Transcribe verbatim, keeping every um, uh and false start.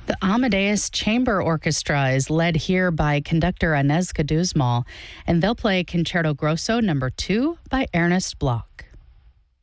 The Amadeus Chamber Orchestra is led here by conductor Inez Caduzmal, and they'll play Concerto Grosso number two by Ernest Bloch.